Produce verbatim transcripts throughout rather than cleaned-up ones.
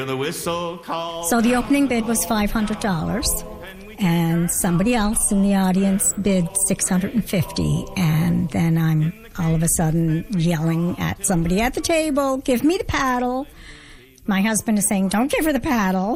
The whistle call. So the opening bid was five hundred dollars, and somebody else in the audience bid six hundred fifty dollars, and then I'm all of a sudden yelling at somebody at the table, give me the paddle. My husband is saying, don't give her the paddle.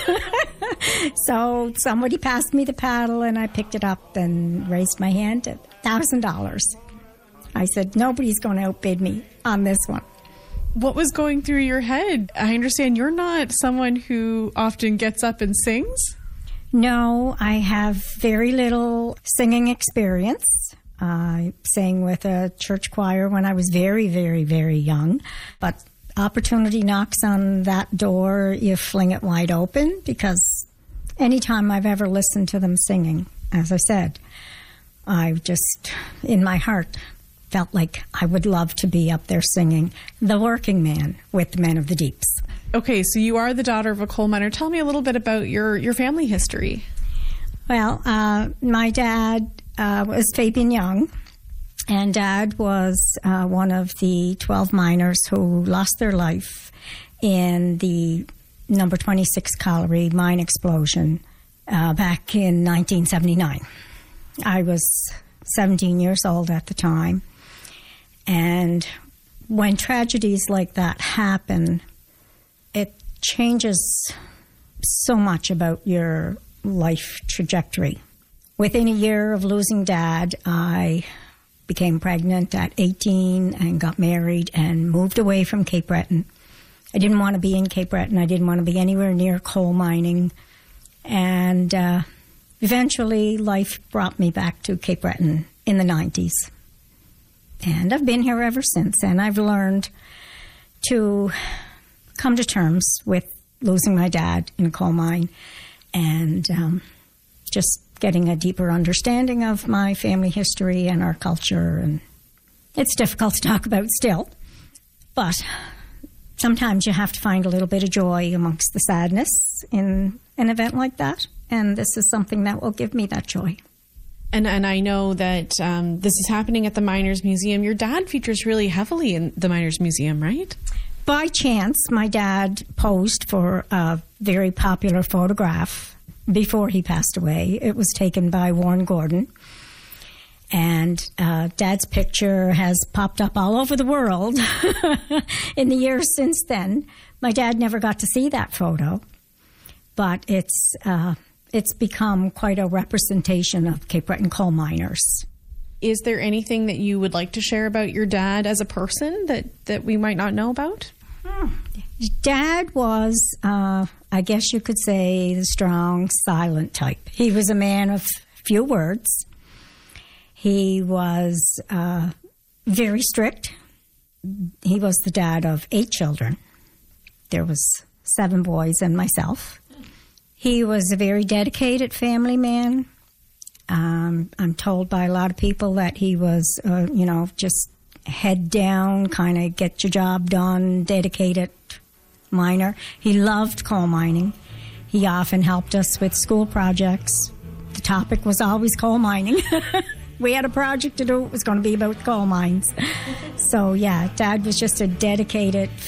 So somebody passed me the paddle, and I picked it up and raised my hand at one thousand dollars. I said, nobody's going to outbid me on this one. What was going through your head? I understand you're not someone who often gets up and sings. No, I have very little singing experience. I sang with a church choir when I was very, very, very young. But opportunity knocks on that door, you fling it wide open, because anytime I've ever listened to them singing, as I said, I just, in my heart, felt like I would love to be up there singing The Working Man with the Men of the Deeps. Okay, so you are the daughter of a coal miner. Tell me a little bit about your, your family history. Well, uh, my dad uh, was Fabian Young, and Dad was uh, one of the twelve miners who lost their life in the number twenty-six colliery mine explosion uh, back in nineteen seventy-nine. I was seventeen years old at the time. And when tragedies like that happen, it changes so much about your life trajectory. Within a year of losing Dad, I became pregnant at eighteen and got married and moved away from Cape Breton. I didn't want to be in Cape Breton. I didn't want to be anywhere near coal mining. And uh, eventually life brought me back to Cape Breton in the nineties. And I've been here ever since, and I've learned to come to terms with losing my dad in a coal mine and um, just getting a deeper understanding of my family history and our culture. And it's difficult to talk about still, but sometimes you have to find a little bit of joy amongst the sadness in an event like that, and this is something that will give me that joy. And and I know that um, this is happening at the Miners Museum. Your dad features really heavily in the Miners Museum, right? By chance, my dad posed for a very popular photograph before he passed away. It was taken by Warren Gordon. And uh, Dad's picture has popped up all over the world in the years since then. My dad never got to see that photo, but it's... Uh, It's become quite a representation of Cape Breton coal miners. Is there anything that you would like to share about your dad as a person that, that we might not know about? Hmm. Dad was, uh, I guess you could say, the strong, silent type. He was a man of few words. He was uh, very strict. He was the dad of eight children. There was seven boys and myself. He was a very dedicated family man. Um, I'm told by a lot of people that he was, uh, you know, just head down, kind of get your job done, dedicated miner. He loved coal mining. He often helped us with school projects. The topic was always coal mining. We had a project to do. It was going to be about coal mines. So, yeah, Dad was just a dedicated